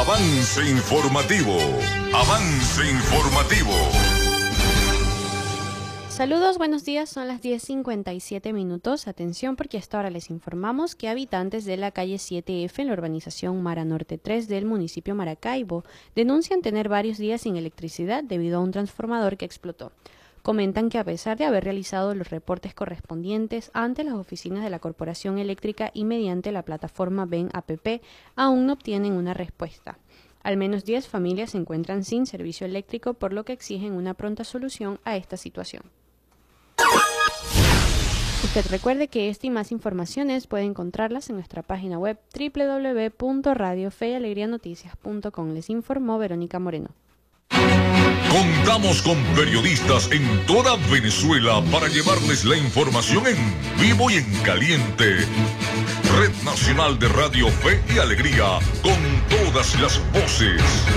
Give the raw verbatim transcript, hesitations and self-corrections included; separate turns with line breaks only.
Avance informativo. Avance informativo.
Saludos, buenos días, son las diez cincuenta y siete minutos. Atención porque hasta ahora les informamos que habitantes de la calle siete F en la urbanización Mara Norte tres del municipio Maracaibo denuncian tener varios días sin electricidad debido a un transformador que explotó. Comentan que a pesar de haber realizado los reportes correspondientes ante las oficinas de la Corporación Eléctrica y mediante la plataforma Ven App, aún no obtienen una respuesta. Al menos diez familias se encuentran sin servicio eléctrico, por lo que exigen una pronta solución a esta situación. Usted recuerde que esta y más informaciones puede encontrarlas en nuestra página web doble u doble u doble u punto radio fe y alegría noticias punto com. Les informó Verónica Moreno.
Contamos con periodistas en toda Venezuela para llevarles la información en vivo y en caliente. Red Nacional de Radio Fe y Alegría, con todas las voces.